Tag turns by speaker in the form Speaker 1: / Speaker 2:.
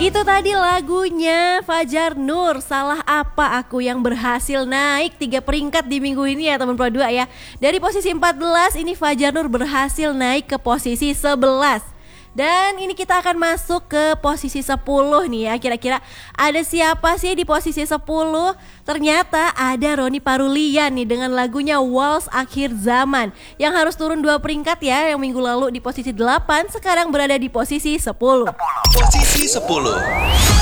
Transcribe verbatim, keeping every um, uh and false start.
Speaker 1: Itu tadi lagunya Fajar Nur, Salah Apa Aku, yang berhasil naik tiga peringkat di minggu ini ya teman Pro dua ya. Dari posisi empat belas ini Fajar Nur berhasil naik ke posisi sebelas. Dan ini kita akan masuk ke posisi sepuluh nih ya. Kira-kira ada siapa sih di posisi sepuluh? Ternyata ada Roni Parulian nih dengan lagunya Waltz Akhir Zaman, yang harus turun dua peringkat ya. Yang minggu lalu di posisi delapan, sekarang berada di posisi sepuluh.
Speaker 2: Posisi sepuluh.